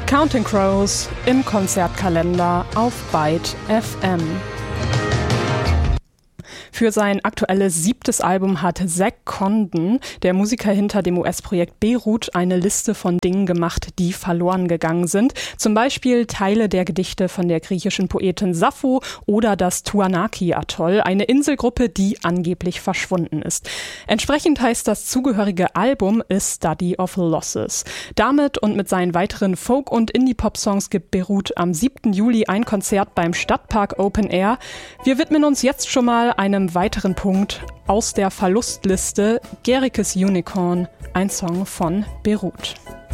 Counting Crows im Konzertkalender auf Byte FM. Für sein aktuelles 7. Album hat Zach Condon, der Musiker hinter dem US-Projekt Beirut, eine Liste von Dingen gemacht, die verloren gegangen sind. Zum Beispiel Teile der Gedichte von der griechischen Poetin Sappho oder das Tuanaki-Atoll, eine Inselgruppe, die angeblich verschwunden ist. Entsprechend heißt das zugehörige Album A Study of Losses. Damit und mit seinen weiteren Folk- und Indie-Pop-Songs gibt Beirut am 7. Juli ein Konzert beim Stadtpark Open Air. Wir widmen uns jetzt schon mal einem weiteren Punkt aus der Verlustliste, Gerikes Unicorn, ein Song von Beirut.